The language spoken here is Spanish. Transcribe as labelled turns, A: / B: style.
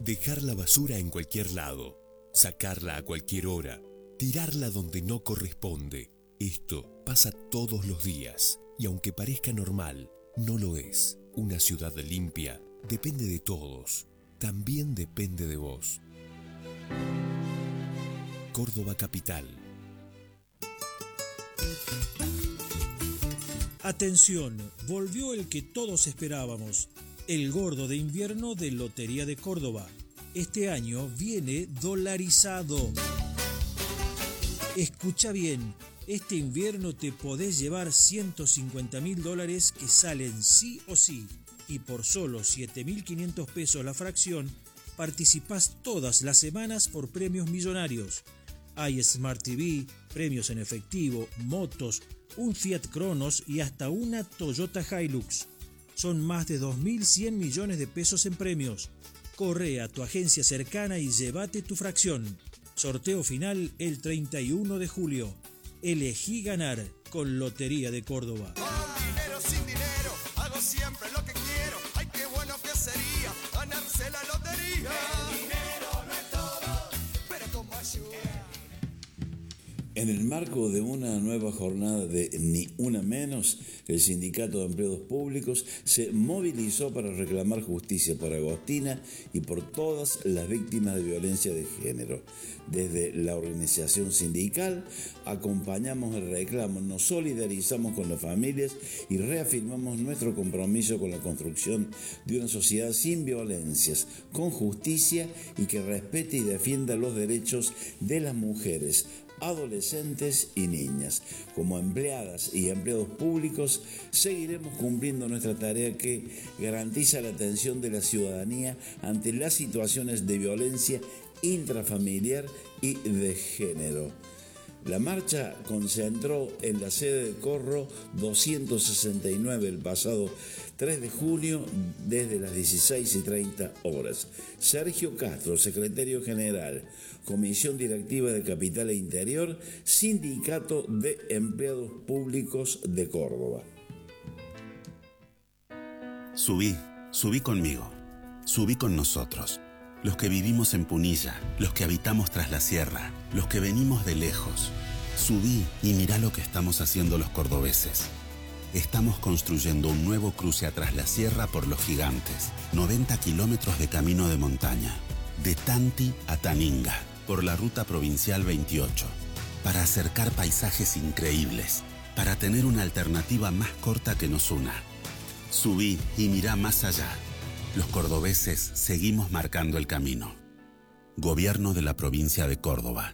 A: Dejar la basura en cualquier lado, sacarla a cualquier hora, tirarla donde no corresponde. Esto pasa todos los días y aunque parezca normal, no lo es. Una ciudad limpia depende de todos, también depende de vos. Córdoba Capital.
B: Atención, volvió el que todos esperábamos, el gordo de invierno de Lotería de Córdoba. Este año viene dolarizado. Escucha bien, este invierno te podés llevar $150.000 que salen sí o sí, y por solo 7.500 pesos la fracción, participás todas las semanas por premios millonarios. Hay Smart TV, premios en efectivo, motos, un Fiat Cronos y hasta una Toyota Hilux. Son más de 2.100 millones de pesos en premios. Corre a tu agencia cercana y llévate tu fracción. Sorteo final el 31 de julio. Elegí ganar con Lotería de Córdoba.
C: Con dinero, sin dinero, hago siempre lo que quiero. Ay, qué bueno que sería ganarse la lotería. El dinero no es todo, pero como ayuda.
D: En el marco de una nueva jornada de Ni Una Menos, el Sindicato de Empleados Públicos se movilizó para reclamar justicia por Agostina y por todas las víctimas de violencia de género. Desde la organización sindical acompañamos el reclamo, nos solidarizamos con las familias y reafirmamos nuestro compromiso con la construcción de una sociedad sin violencias, con justicia y que respete y defienda los derechos de las mujeres, adolescentes y niñas. Como empleadas y empleados públicos, seguiremos cumpliendo nuestra tarea que garantiza la atención de la ciudadanía ante las situaciones de violencia intrafamiliar y de género. La marcha concentró en la sede de Corro 269 el pasado 3 de junio desde las 16:30 horas. Sergio Castro, secretario general, Comisión Directiva de Capital e Interior, Sindicato de Empleados Públicos de Córdoba.
E: Subí conmigo, subí con nosotros. Los que vivimos en Punilla, los que habitamos tras la sierra, los que venimos de lejos. Subí y mirá lo que estamos haciendo los cordobeses. Estamos construyendo un nuevo cruce a Tras la Sierra por Los Gigantes. 90 kilómetros de camino de montaña. De Tanti a Taninga, por la ruta provincial 28. Para acercar paisajes increíbles. Para tener una alternativa más corta que nos una. Subí y mirá más allá. Los cordobeses seguimos marcando el camino. Gobierno de la provincia de Córdoba.